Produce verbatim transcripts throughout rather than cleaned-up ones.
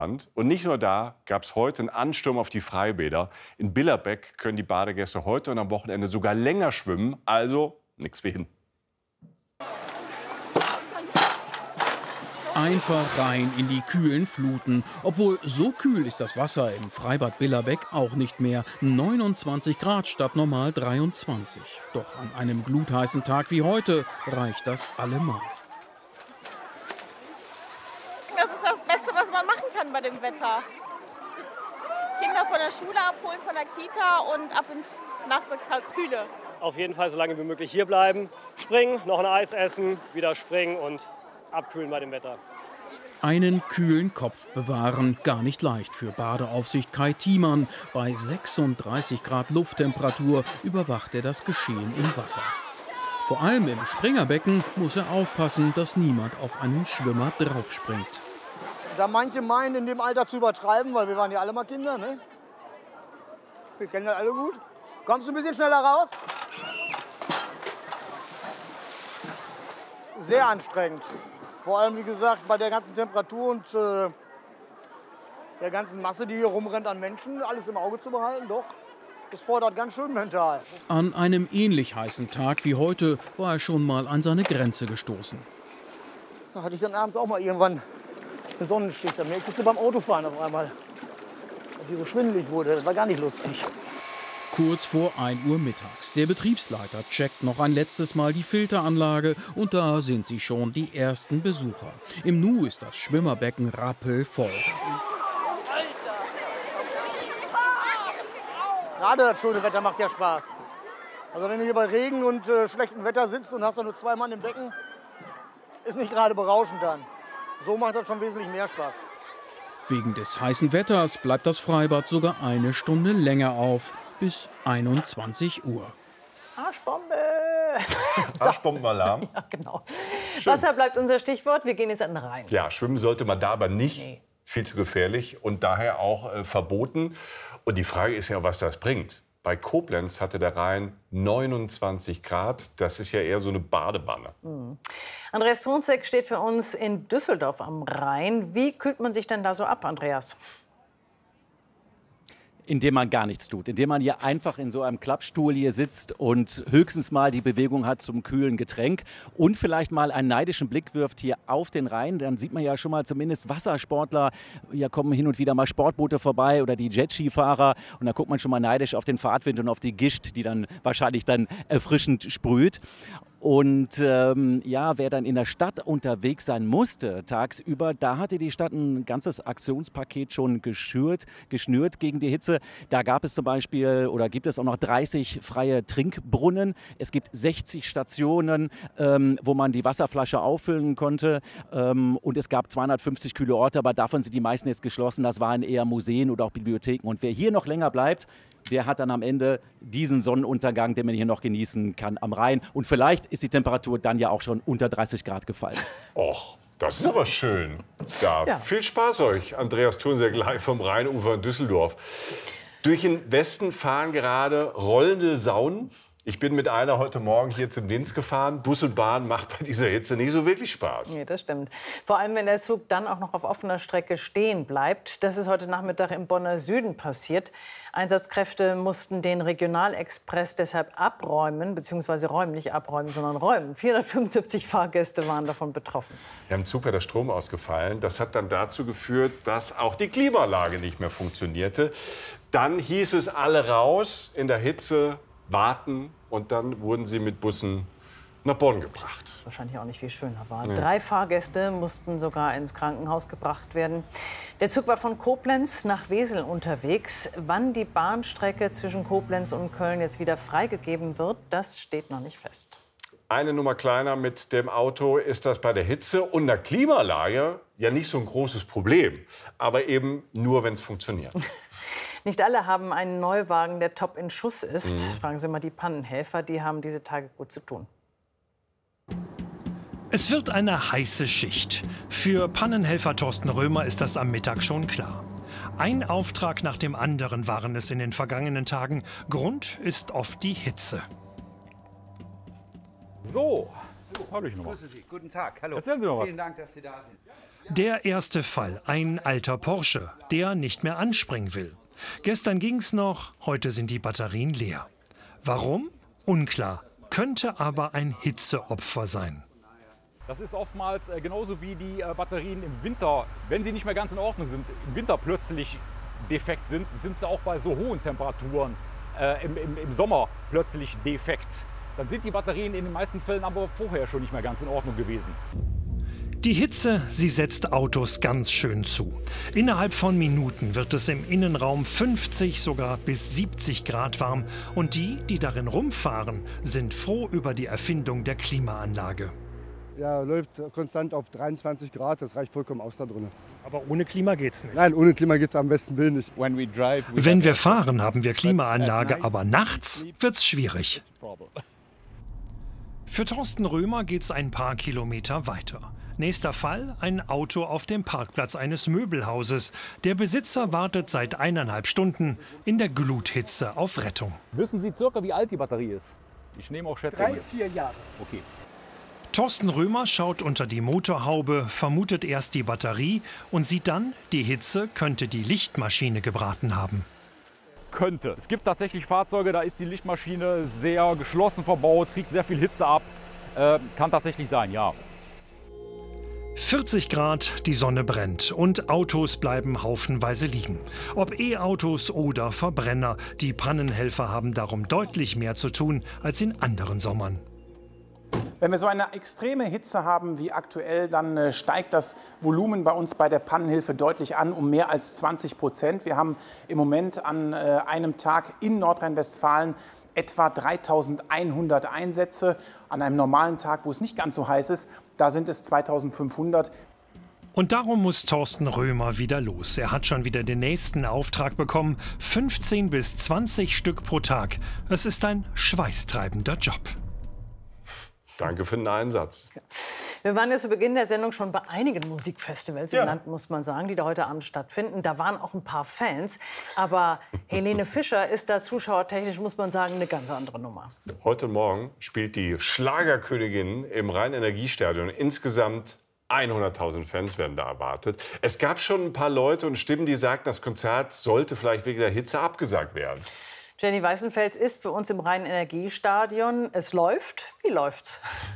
Und nicht nur da gab es heute einen Ansturm auf die Freibäder. In Billerbeck können die Badegäste heute und am Wochenende sogar länger schwimmen. Also nichts wie hin. Einfach rein in die kühlen Fluten. Obwohl, so kühl ist das Wasser im Freibad Billerbeck auch nicht mehr. neunundzwanzig Grad statt normal dreiundzwanzig. Doch an einem glutheißen Tag wie heute reicht das allemal. Das ist das Beste, was man machen kann bei dem Wetter. Kinder von der Schule abholen, von der Kita und ab ins nasse, kühle. Auf jeden Fall so lange wie möglich hier bleiben. Springen, noch ein Eis essen, wieder springen und abkühlen bei dem Wetter. Einen kühlen Kopf bewahren, gar nicht leicht für Badeaufsicht Kai Thiemann. Bei sechsunddreißig Grad Lufttemperatur überwacht er das Geschehen im Wasser. Vor allem im Springerbecken muss er aufpassen, dass niemand auf einen Schwimmer draufspringt. Da manche meinen, in dem Alter zu übertreiben, weil wir waren ja alle mal Kinder, ne? Wir kennen das alle gut. Kommst du ein bisschen schneller raus? Sehr anstrengend. Vor allem, wie gesagt, bei der ganzen Temperatur und äh, der ganzen Masse, die hier rumrennt an Menschen, alles im Auge zu behalten, doch. Das fordert ganz schön mental. An einem ähnlich heißen Tag wie heute war er schon mal an seine Grenze gestoßen. Da hatte ich dann abends auch mal irgendwann einen Sonnenstich. Da merkte ich beim Autofahren auf einmal, dass die so schwindelig wurde. Das war gar nicht lustig. Kurz vor ein Uhr mittags. Der Betriebsleiter checkt noch ein letztes Mal die Filteranlage und da sind sie schon die ersten Besucher. Im Nu ist das Schwimmerbecken rappelvoll. Gerade das schöne Wetter macht ja Spaß. Also wenn du hier bei Regen und äh, schlechtem Wetter sitzt und hast dann nur zwei Mann im Becken, ist nicht gerade berauschend dann. So macht das schon wesentlich mehr Spaß. Wegen des heißen Wetters bleibt das Freibad sogar eine Stunde länger auf, bis einundzwanzig Uhr. Arschbombe! Arschbombenalarm. Ja, genau. Schön. Wasser bleibt unser Stichwort. Wir gehen jetzt an den Rhein. Ja, schwimmen sollte man da aber nicht. Nee. Viel zu gefährlich und daher auch äh, verboten. Und die Frage ist ja, was das bringt. Bei Koblenz hatte der Rhein neunundzwanzig Grad. Das ist ja eher so eine Badewanne. Mhm. Andreas Thunzek steht für uns in Düsseldorf am Rhein. Wie kühlt man sich denn da so ab, Andreas? Indem man gar nichts tut, indem man hier einfach in so einem Klappstuhl hier sitzt und höchstens mal die Bewegung hat zum kühlen Getränk und vielleicht mal einen neidischen Blick wirft hier auf den Rhein. Dann sieht man ja schon mal zumindest Wassersportler, hier kommen hin und wieder mal Sportboote vorbei oder die Jetskifahrer und da guckt man schon mal neidisch auf den Fahrtwind und auf die Gischt, die dann wahrscheinlich dann erfrischend sprüht. Und ähm, ja, wer dann in der Stadt unterwegs sein musste tagsüber, da hatte die Stadt ein ganzes Aktionspaket schon geschürt, geschnürt gegen die Hitze. Da gab es zum Beispiel oder gibt es auch noch dreißig freie Trinkbrunnen. Es gibt sechzig Stationen, ähm, wo man die Wasserflasche auffüllen konnte. Ähm, und es gab zweihundertfünfzig kühle Orte, aber davon sind die meisten jetzt geschlossen. Das waren eher Museen oder auch Bibliotheken. Und wer hier noch länger bleibt, der hat dann am Ende diesen Sonnenuntergang, den man hier noch genießen kann am Rhein. Und vielleicht ist die Temperatur dann ja auch schon unter dreißig Grad gefallen. Och, das ist aber schön. Ja, ja. Viel Spaß euch. Andreas Thunzek live vom Rheinufer in Düsseldorf. Durch den Westen fahren gerade rollende Saunen. Ich bin mit einer heute Morgen hier zum Dienst gefahren. Bus und Bahn macht bei dieser Hitze nicht so wirklich Spaß. Nee, das stimmt. Vor allem, wenn der Zug dann auch noch auf offener Strecke stehen bleibt. Das ist heute Nachmittag im Bonner Süden passiert. Einsatzkräfte mussten den Regionalexpress deshalb abräumen, beziehungsweise räumlich abräumen, sondern räumen. vierhundertfünfundsiebzig Fahrgäste waren davon betroffen. Ja, im Zug war der Strom ausgefallen. Das hat dann dazu geführt, dass auch die Klimaanlage nicht mehr funktionierte. Dann hieß es alle raus in der Hitze, warten und dann wurden sie mit Bussen nach Bonn gebracht. Wahrscheinlich auch nicht viel schöner war. Ja. Drei Fahrgäste mussten sogar ins Krankenhaus gebracht werden. Der Zug war von Koblenz nach Wesel unterwegs. Wann die Bahnstrecke zwischen Koblenz und Köln jetzt wieder freigegeben wird, das steht noch nicht fest. Eine Nummer kleiner mit dem Auto ist das bei der Hitze und der Klimaanlage ja nicht so ein großes Problem. Aber eben nur, wenn es funktioniert. Nicht alle haben einen Neuwagen, der top in Schuss ist. Mhm. Fragen Sie mal die Pannenhelfer, die haben diese Tage gut zu tun. Es wird eine heiße Schicht. Für Pannenhelfer Thorsten Römer ist das am Mittag schon klar. Ein Auftrag nach dem anderen waren es in den vergangenen Tagen. Grund ist oft die Hitze. So, hallo ich nochmal. Grüße Sie, guten Tag, hallo. Erzählen Sie noch was. Vielen Dank, dass Sie da sind. Der erste Fall, ein alter Porsche, der nicht mehr anspringen will. Gestern ging's noch, heute sind die Batterien leer. Warum? Unklar, könnte aber ein Hitzeopfer sein. Das ist oftmals äh, genauso wie die äh, Batterien im Winter, wenn sie nicht mehr ganz in Ordnung sind, im Winter plötzlich defekt sind, sind sie auch bei so hohen Temperaturen äh, im, im, im Sommer plötzlich defekt. Dann sind die Batterien in den meisten Fällen aber vorher schon nicht mehr ganz in Ordnung gewesen. Die Hitze, sie setzt Autos ganz schön zu. Innerhalb von Minuten wird es im Innenraum fünfzig, sogar bis siebzig Grad warm. Und die, die darin rumfahren, sind froh über die Erfindung der Klimaanlage. Ja, läuft konstant auf dreiundzwanzig Grad, das reicht vollkommen aus da drin. Aber ohne Klima geht's nicht. Nein, ohne Klima geht's am besten Willen nicht. Wenn wir fahren, haben wir Klimaanlage, aber nachts wird's schwierig. Für Thorsten Römer geht's ein paar Kilometer weiter. Nächster Fall, ein Auto auf dem Parkplatz eines Möbelhauses. Der Besitzer wartet seit eineinhalb Stunden in der Gluthitze auf Rettung. Wissen Sie circa, wie alt die Batterie ist? Ich nehme auch Schätzungen. Drei, vier Jahre. Okay. Thorsten Römer schaut unter die Motorhaube, vermutet erst die Batterie und sieht dann, die Hitze könnte die Lichtmaschine gebraten haben. Könnte. Es gibt tatsächlich Fahrzeuge, da ist die Lichtmaschine sehr geschlossen verbaut, kriegt sehr viel Hitze ab. Äh, kann tatsächlich sein, ja. vierzig Grad, die Sonne brennt und Autos bleiben haufenweise liegen. Ob E-Autos oder Verbrenner, die Pannenhelfer haben darum deutlich mehr zu tun als in anderen Sommern. Wenn wir so eine extreme Hitze haben wie aktuell, dann äh, steigt das Volumen bei uns bei der Pannenhilfe deutlich an, um mehr als zwanzig Prozent. Wir haben im Moment an äh, einem Tag in Nordrhein-Westfalen etwa dreitausendeinhundert Einsätze. An einem normalen Tag, wo es nicht ganz so heiß ist, da sind es zweitausendfünfhundert. Und darum muss Thorsten Römer wieder los. Er hat schon wieder den nächsten Auftrag bekommen. fünfzehn bis zwanzig Stück pro Tag. Es ist ein schweißtreibender Job. Danke für den Einsatz. Wir waren ja zu Beginn der Sendung schon bei einigen Musikfestivals ja. im Land, muss man sagen, die da heute Abend stattfinden. Da waren auch ein paar Fans. Aber Helene Fischer ist da zuschauertechnisch, muss man sagen, eine ganz andere Nummer. Heute Morgen spielt die Schlagerkönigin im Rhein-Energiestadion. Insgesamt hunderttausend Fans werden da erwartet. Es gab schon ein paar Leute und Stimmen, die sagten, das Konzert sollte vielleicht wegen der Hitze abgesagt werden. Jenny Weißenfels ist für uns im Rhein-Energiestadion. Es läuft. Wie läuft's?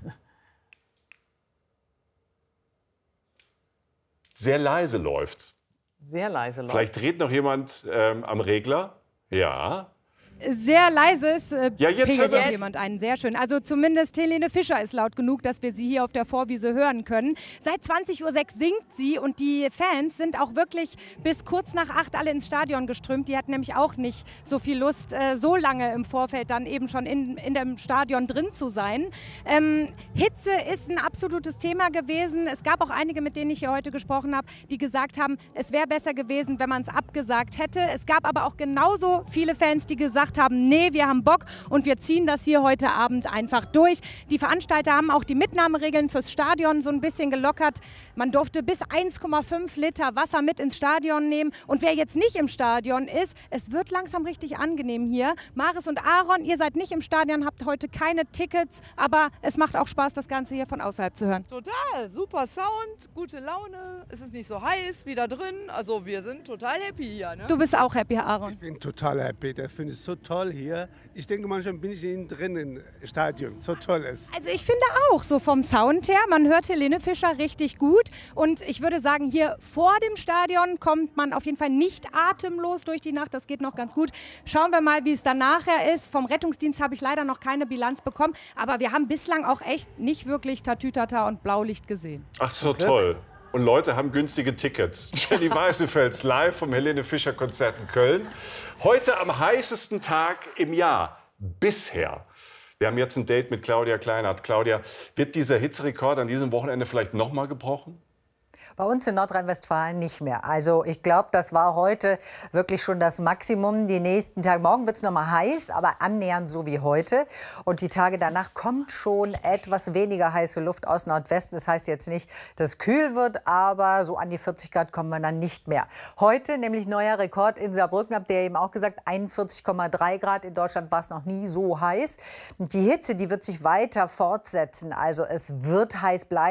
Sehr leise läuft's. Sehr leise läuft's. Vielleicht dreht noch jemand ähm, am Regler. Ja. Sehr leises äh, ja, jetzt hört jemand einen, sehr schön. Also zumindest Helene Fischer ist laut genug, dass wir sie hier auf der Vorwiese hören können. Seit zwanzig Uhr sechs singt sie und die Fans sind auch wirklich bis kurz nach acht alle ins Stadion geströmt. Die hatten nämlich auch nicht so viel Lust, äh, so lange im Vorfeld dann eben schon in, in dem Stadion drin zu sein. Ähm, Hitze ist ein absolutes Thema gewesen. Es gab auch einige, mit denen ich hier heute gesprochen habe, die gesagt haben, es wäre besser gewesen, wenn man es abgesagt hätte. Es gab aber auch genauso viele Fans, die gesagt haben, nee, wir haben Bock und wir ziehen das hier heute Abend einfach durch. Die Veranstalter haben auch die Mitnahmeregeln fürs Stadion so ein bisschen gelockert. Man durfte bis eins Komma fünf Liter Wasser mit ins Stadion nehmen. Und wer jetzt nicht im Stadion ist, es wird langsam richtig angenehm hier. Maris und Aaron, ihr seid nicht im Stadion, habt heute keine Tickets, aber es macht auch Spaß, das Ganze hier von außerhalb zu hören. Total, super Sound, gute Laune, es ist nicht so heiß, wieder drin. Also wir sind total happy hier. Ne? Du bist auch happy, Aaron? Ich bin total happy, das finde ich so toll hier. Ich denke, manchmal bin ich innen drin im Stadion, so toll ist. Also ich finde auch, so vom Sound her, man hört Helene Fischer richtig gut. Und ich würde sagen, hier vor dem Stadion kommt man auf jeden Fall nicht atemlos durch die Nacht. Das geht noch ganz gut. Schauen wir mal, wie es dann nachher ist. Vom Rettungsdienst habe ich leider noch keine Bilanz bekommen. Aber wir haben bislang auch echt nicht wirklich Tatütata und Blaulicht gesehen. Ach, so toll. Und Leute haben günstige Tickets. Jenny Weißenfels live vom Helene Fischer Konzert in Köln. Heute am heißesten Tag im Jahr bisher. Wir haben jetzt ein Date mit Claudia Kleinert. Claudia, wird dieser Hitzerekord an diesem Wochenende vielleicht noch mal gebrochen? Bei uns in Nordrhein-Westfalen nicht mehr. Also ich glaube, das war heute wirklich schon das Maximum. Die nächsten Tage, morgen wird es noch mal heiß, aber annähernd so wie heute. Und die Tage danach kommt schon etwas weniger heiße Luft aus Nordwesten. Das heißt jetzt nicht, dass es kühl wird, aber so an die vierzig Grad kommen wir dann nicht mehr. Heute nämlich neuer Rekord in Saarbrücken, habt ihr eben auch gesagt, einundvierzig Komma drei Grad. In Deutschland war es noch nie so heiß. Und die Hitze, die wird sich weiter fortsetzen. Also es wird heiß bleiben.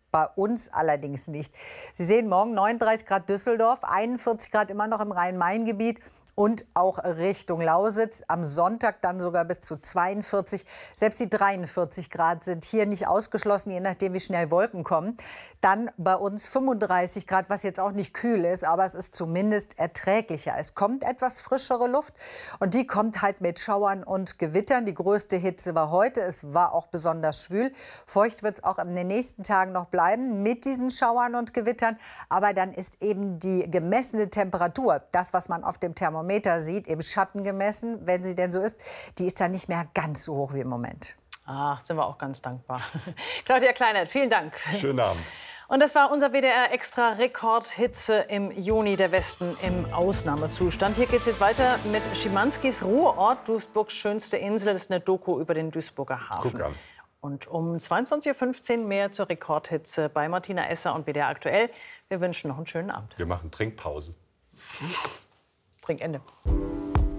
Bei uns allerdings nicht. Sie sehen morgen neununddreißig Grad Düsseldorf, einundvierzig Grad immer noch im Rhein-Main-Gebiet. Und auch Richtung Lausitz. Am Sonntag dann sogar bis zu zweiundvierzig. Selbst die dreiundvierzig Grad sind hier nicht ausgeschlossen, je nachdem, wie schnell Wolken kommen. Dann bei uns fünfunddreißig Grad, was jetzt auch nicht kühl ist, aber es ist zumindest erträglicher. Es kommt etwas frischere Luft und die kommt halt mit Schauern und Gewittern. Die größte Hitze war heute. Es war auch besonders schwül. Feucht wird es auch in den nächsten Tagen noch bleiben mit diesen Schauern und Gewittern. Aber dann ist eben die gemessene Temperatur, das, was man auf dem Thermometer sieht, im Schatten gemessen, wenn sie denn so ist, die ist dann nicht mehr ganz so hoch wie im Moment. Ach, sind wir auch ganz dankbar. Claudia Kleinert, vielen Dank. Schönen Abend. Und das war unser W D R-Extra Rekordhitze im Juni, der Westen im Ausnahmezustand. Hier geht es jetzt weiter mit Schimanskis Ruheort, Duisburgs schönste Insel. Das ist eine Doku über den Duisburger Hafen. Guck an. Und um zweiundzwanzig Uhr fünfzehn mehr zur Rekordhitze bei Martina Esser und W D R aktuell. Wir wünschen noch einen schönen Abend. Wir machen Trinkpause. Trinkende.